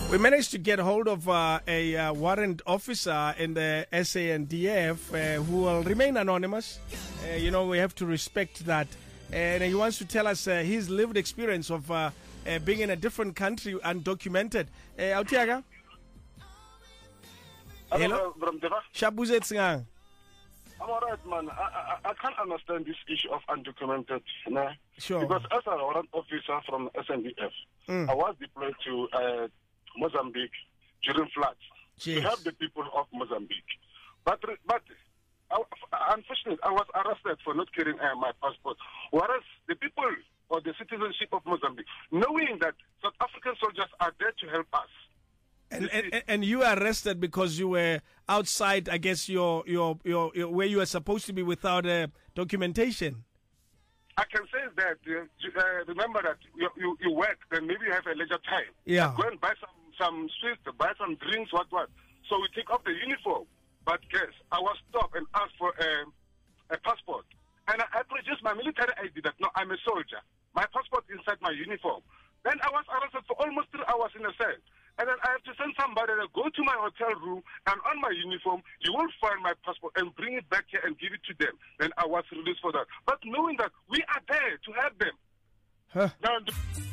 We managed to get hold of a warrant officer in the SANDF who will remain anonymous. We have to respect that. And he wants to tell us his lived experience of being in a different country undocumented. Autiaga? Hello? Shabuze. I'm alright, man. I can't understand this issue of undocumented. Nah? Sure. Because as a warrant officer from SNDF, I was deployed to Mozambique during floods to help the people of Mozambique. But unfortunately, I was arrested for not carrying my passport. Whereas the people or the citizenship of Mozambique, knowing that South African soldiers are there to help us. And you were arrested because you were outside, I guess, your where you were supposed to be without documentation. I can say that, remember that you work, then maybe you have a leisure time. Yeah. Go and buy some sweets, buy some drinks, what. So we take off the uniform. But guess, I was stopped and asked for a passport. And I produced my military ID that, no, I'm a soldier. My passport inside my uniform. Then I was arrested for almost 3 hours in a cell. And then I have to send somebody to go to my hotel room, and on my uniform, you will find my passport and bring it back here and give it to them. Then I was released for that. But knowing that we are there to help them. Huh. Now,